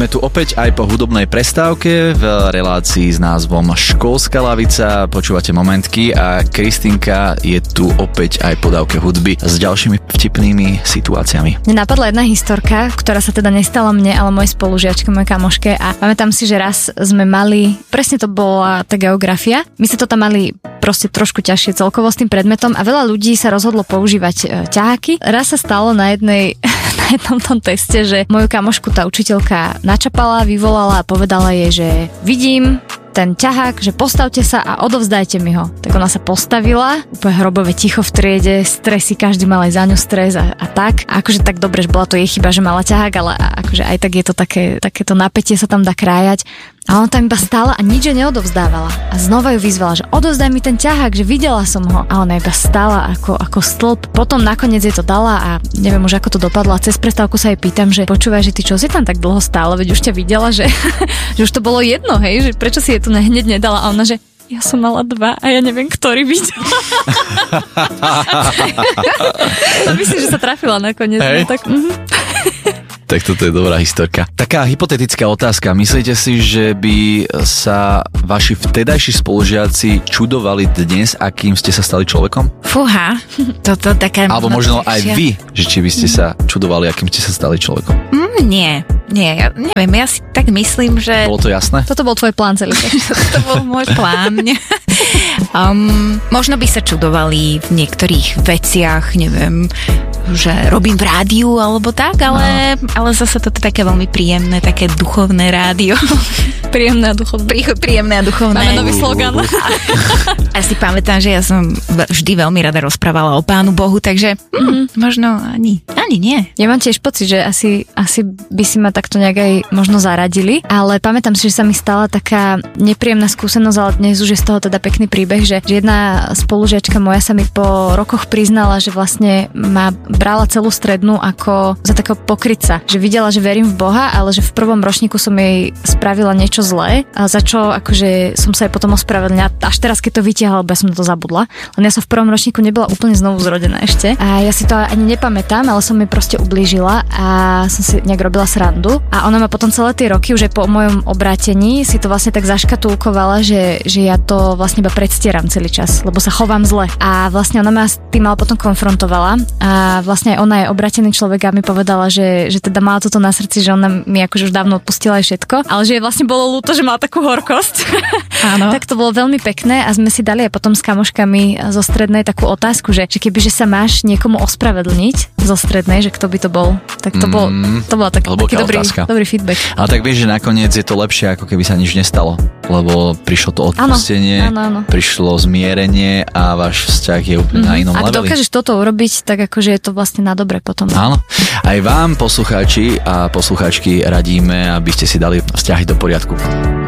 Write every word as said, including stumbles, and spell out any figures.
Sme tu opäť aj po hudobnej prestávke v relácii s názvom Školská lavica. Počúvate Momentky a Kristýnka je tu opäť aj po dávke hudby s ďalšími vtipnými situáciami. Mne napadla jedna historka, ktorá sa teda nestala mne, ale mojej spolužiačke, mojej kamoške, a pamätám si, že raz sme mali, presne to bola tá geografia, my sa to tam mali proste trošku ťažšie celkovo s tým predmetom a veľa ľudí sa rozhodlo používať ťaháky. Raz sa stalo na jednej na jednom tom teste, že moju kamošku tá učiteľka načapala, vyvolala a povedala jej, že vidím ten ťahák, že postavte sa a odovzdajte mi ho. Tak ona sa postavila, úplne hrobové ticho v triede, stresy, každý mal aj za ňu stres a, a tak. A akože tak dobre, že bola to jej chyba, že mala ťahák, ale akože aj tak je to také, takéto napätie sa tam dá krájať. A ona tam iba stála a nič neodovzdávala. A znova ju vyzvala, že odovzdaj mi ten ťahák, že videla som ho. A ona iba stála ako, ako stĺp. Potom nakoniec jej to dala a neviem už ako to dopadlo. A cez prestávku sa jej pýtam, že počúvaj, že ty čo si tam tak dlho stála, veď už ťa videla, že, že už to bolo jedno, hej, že prečo si jej to hneď nedala. A ona, že ja som mala dva a ja neviem, ktorý videl. No myslím, že sa trafila nakoniec. Hey. No, tak, mm-hmm. Tak toto je dobrá historka. Taká hypotetická otázka. Myslíte si, že by sa vaši vtedajší spolužiaci čudovali dnes, akým ste sa stali človekom? Fúha, toto taká... Alebo možno aj vy, že či by ste sa čudovali, akým ste sa stali človekom? Mm, nie, nie, ja neviem, ja si tak myslím, že... Bolo to jasné? Toto bol tvoj plán celý. To bol môj plán. um, možno by sa čudovali v niektorých veciach, neviem, že robím v rádiu alebo tak, ale, no. ale zase toto také veľmi príjemné, také duchovné rádio. Príjemné a duchovné. Prí, príjemné a duchovné. Máme nový slogan. A si pamätám, že ja som vždy veľmi rada rozprávala o Pánu Bohu, takže mm, možno ani, ani nie. Ja mám tiež pocit, že asi, asi by si ma takto nejak aj možno zaradili, ale pamätám si, že sa mi stala taká nepríjemná skúsenosť, ale dnes už je z toho teda pekný príbeh, že, že jedna spolužiačka moja sa mi po rokoch priznala, že vlastne ma brala celú strednú ako za takého pokrytca, že videla, že verím v Boha, ale že v prvom ročníku som jej spravila niečo zlé, a za čo akože som sa jej potom ospravedlnila. Až teraz, keď to vytiahla, lebo ja som to zabudla. Len ja som v prvom ročníku nebola úplne znovu zrodená ešte. A ja si to ani nepamätám, ale som jej proste ublížila a som si nejak robila srandu. A ona ma potom celé tie roky, už aj po mojom obrátení, si to vlastne tak zaškatulkovala, že, že ja to vlastne iba predstieram celý čas, lebo sa chovám zle. A vlastne ona ma s tým ale potom konfrontovala a vlastne aj ona je obrátený človek a mi povedala, že, že teda mala toto na srdci, že ona mi akože už dávno odpustila aj všetko, ale že jej vlastne bolo ľúto, že mala takú horkosť. Áno. Tak to bolo veľmi pekné a sme si dali aj potom s kamoškami zo strednej takú otázku, že, že kebyže sa máš niekomu ospravedlniť zo strednej, že kto by to bol, tak to, bol, to bola tak, taký dobrý, dobrý feedback. Ale tak vieš, že nakoniec je to lepšie, ako keby sa nič nestalo, lebo prišlo to odpustenie, áno, áno, áno. prišlo zmierenie a váš vzťah je úplne mm-hmm. na inom leveli. Ak dokážeš toto urobiť, tak akože je to vlastne na dobre potom. Áno. Aj vám, poslucháči a poslucháčky, radíme, aby ste si dali vzťahy do poriadku.